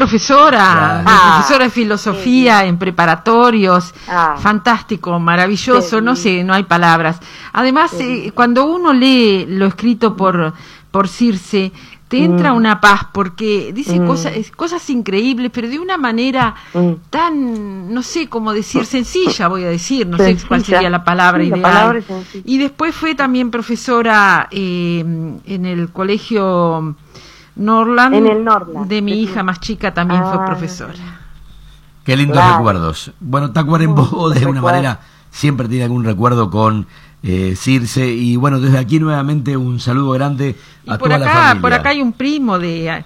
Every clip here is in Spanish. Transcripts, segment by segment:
profesora, profesora de filosofía en preparatorios, fantástico, maravilloso, no sé, no hay palabras. Además, cuando uno lee lo escrito por Circe, te entra una paz, porque dice cosas increíbles, pero de una manera tan, no sé cómo decir, sencilla, voy a decir, no sé cuál sería la palabra ideal. Palabra y después fue también profesora en el colegio Norland, en el Norland, de mi hija más chica también fue profesora. Qué lindos recuerdos. Bueno, Tacuarembó de alguna manera siempre tiene algún recuerdo con Circe, y bueno, desde aquí nuevamente un saludo grande a toda la familia. Por acá hay un primo de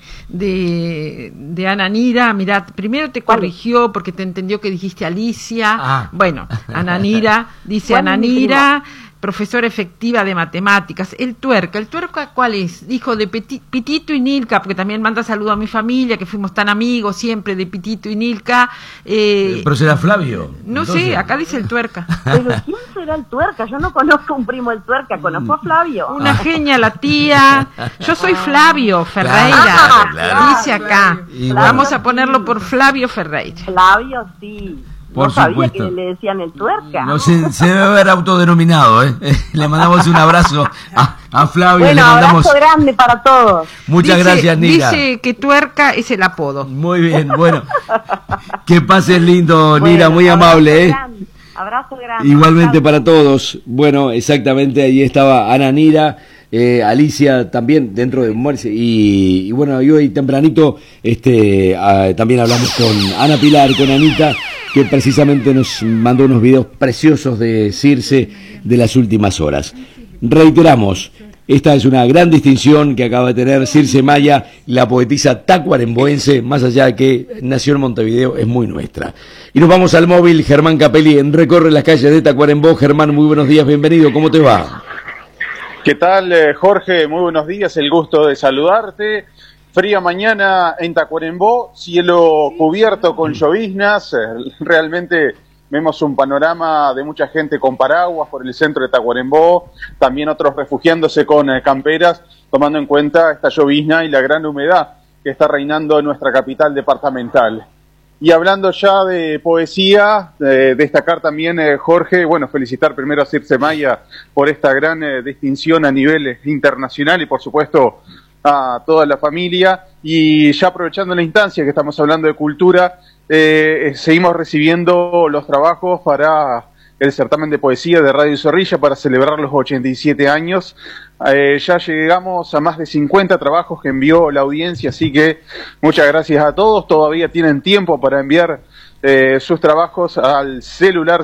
Ananira. Mirá, primero te corrigió porque te entendió que dijiste Alicia. Bueno, Ananira dice Ananira, profesora efectiva de matemáticas. El Tuerca, ¿cuál es? Hijo de Pitito y Nilka, porque también manda saludo a mi familia, que fuimos tan amigos siempre de Pitito y Nilka. Pero será Flavio. No entonces. Sé, acá dice el Tuerca. Pero ¿quién será el Tuerca? Yo no conozco un primo del Tuerca, conozco a Flavio. Una genia la tía. Yo soy Flavio Ferreira, dice acá. Y vamos a ponerlo por Flavio Ferreira. Flavio, sí. Por sabía supuesto. que le decían el Tuerca. No, se debe haber autodenominado, Le mandamos un abrazo a Flavio. Bueno, le mandamos... abrazo grande para todos. Muchas gracias, Nira. Dice que Tuerca es el apodo. Muy bien, bueno. Que pases lindo, Nira, muy amable, Grande, abrazo grande. Igualmente para todos. Bueno, exactamente, ahí estaba Ana Nira. Alicia también dentro de Morse, y bueno, y hoy tempranito también hablamos con Ana Pilar, con Anita, que precisamente nos mandó unos videos preciosos de Circe de las últimas horas. Reiteramos, esta es una gran distinción que acaba de tener Circe Maya, la poetisa tacuaremboense, más allá de que nació en Montevideo, es muy nuestra. Y nos vamos al móvil. Germán Capelli recorre las calles de Tacuarembó. Germán, muy buenos días, bienvenido, ¿cómo te va? ¿Qué tal, Jorge? Muy buenos días, el gusto de saludarte. Fría mañana en Tacuarembó, cielo cubierto con lloviznas. Realmente vemos un panorama de mucha gente con paraguas por el centro de Tacuarembó, también otros refugiándose con camperas, tomando en cuenta esta llovizna y la gran humedad que está reinando en nuestra capital departamental. Y hablando ya de poesía, destacar también, Jorge, bueno, felicitar primero a Circe Maya por esta gran distinción a nivel internacional y por supuesto a toda la familia. Y ya aprovechando la instancia que estamos hablando de cultura, seguimos recibiendo los trabajos para el certamen de poesía de Radio Zorrilla para celebrar los 87 años. Ya llegamos a más de 50 trabajos que envió la audiencia, así que muchas gracias a todos. Todavía tienen tiempo para enviar sus trabajos al celular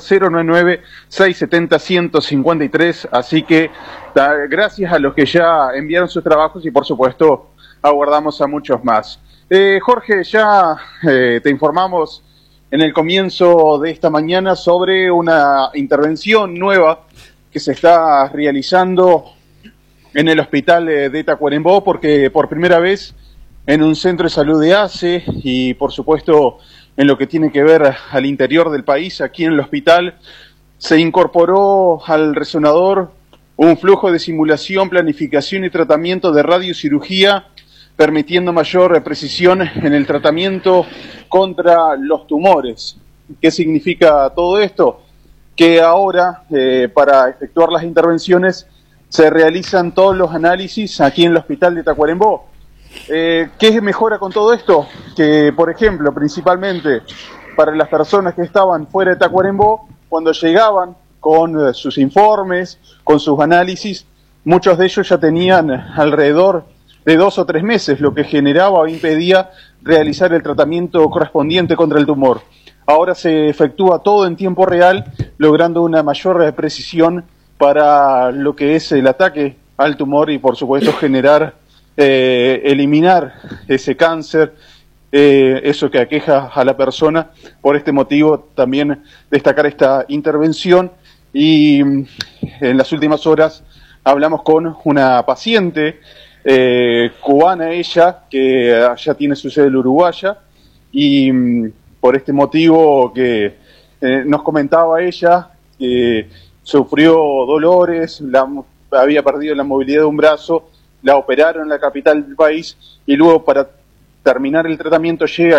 099-670-153, así que gracias a los que ya enviaron sus trabajos y por supuesto aguardamos a muchos más. Jorge, ya te informamos en el comienzo de esta mañana sobre una intervención nueva que se está realizando en el hospital de Tacuarembó, porque por primera vez en un centro de salud de ACE y por supuesto en lo que tiene que ver al interior del país, aquí en el hospital, se incorporó al resonador un flujo de simulación, planificación y tratamiento de radiocirugía, permitiendo mayor precisión en el tratamiento contra los tumores. ¿Qué significa todo esto? Que ahora, para efectuar las intervenciones, se realizan todos los análisis aquí en el hospital de Tacuarembó. ¿Qué mejora con todo esto? Que, por ejemplo, principalmente para las personas que estaban fuera de Tacuarembó, cuando llegaban con sus informes, con sus análisis, muchos de ellos ya tenían alrededor de 2 o 3 meses, lo que generaba o impedía realizar el tratamiento correspondiente contra el tumor. Ahora se efectúa todo en tiempo real, logrando una mayor precisión para lo que es el ataque al tumor y, por supuesto, eliminar ese cáncer, eso que aqueja a la persona. Por este motivo, también destacar esta intervención. Y en las últimas horas hablamos con una paciente cubana, ella, que ya tiene su cédula uruguaya, y por este motivo que nos comentaba ella que sufrió dolores, había perdido la movilidad de un brazo, la operaron en la capital del país y luego para terminar el tratamiento llega